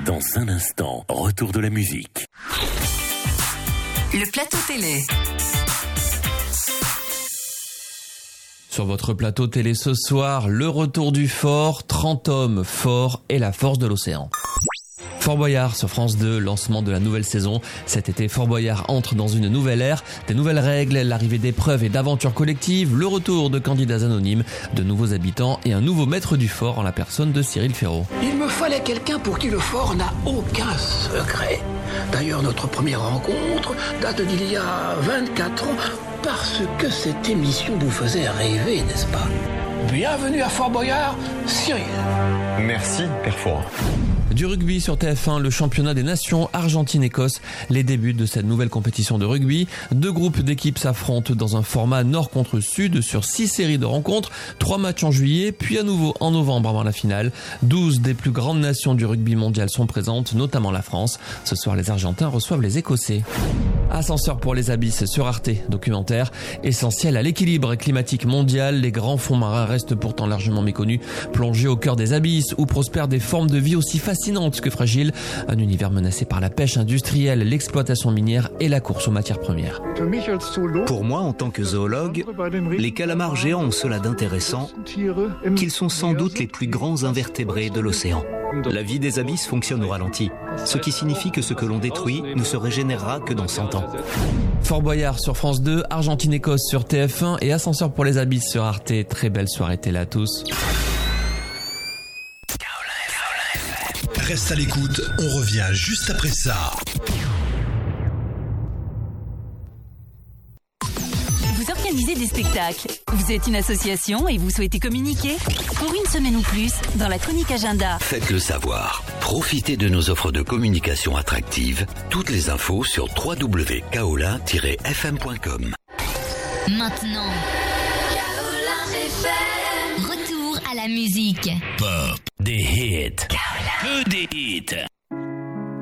Dans un instant, retour de la musique. Le plateau télé. Sur votre plateau télé ce soir, le retour du fort, 30 hommes forts et la force de l'océan. Fort Boyard sur France 2, lancement de la nouvelle saison. Cet été, Fort Boyard entre dans une nouvelle ère, des nouvelles règles, l'arrivée d'épreuves et d'aventures collectives, le retour de candidats anonymes, de nouveaux habitants et un nouveau maître du fort en la personne de Cyril Ferraud. Il me fallait quelqu'un pour qui le fort n'a aucun secret. D'ailleurs, notre première rencontre date d'il y a 24 ans parce que cette émission vous faisait rêver, n'est-ce pas? Bienvenue à Fort Boyard, Cyril. Merci, Père Fort. Du rugby sur TF1, le championnat des nations Argentine-Écosse, les débuts de cette nouvelle compétition de rugby. 2 groupes d'équipes s'affrontent dans un format nord contre sud sur 6 séries de rencontres, 3 matchs en juillet, puis à nouveau en novembre avant la finale. 12 des plus grandes nations du rugby mondial sont présentes, notamment la France. Ce soir, les Argentins reçoivent les Écossais. Ascenseur pour les abysses sur Arte, documentaire essentiel à l'équilibre climatique mondial. Les grands fonds marins restent pourtant largement méconnus, plongés au cœur des abysses où prospèrent des formes de vie aussi fascinantes que fragiles. Un univers menacé par la pêche industrielle, l'exploitation minière et la course aux matières premières. Pour moi, en tant que zoologue, les calamars géants ont cela d'intéressant qu'ils sont sans doute les plus grands invertébrés de l'océan. La vie des abysses fonctionne au ralenti, ce qui signifie que ce que l'on détruit ne se régénérera que dans 100 ans. Fort Boyard sur France 2, Argentine-Écosse sur TF1 et Ascenseur pour les abysses sur Arte. Très belle soirée télé à tous. Reste à l'écoute, on revient juste après ça. Vous organisez des spectacles. Vous êtes une association et vous souhaitez communiquer? Pour une semaine ou plus, dans la chronique agenda. Faites-le savoir. Profitez de nos offres de communication attractives. Toutes les infos sur www.kaolin-fm.com. Maintenant, retour à la musique. Pop, des hits. Que des hits.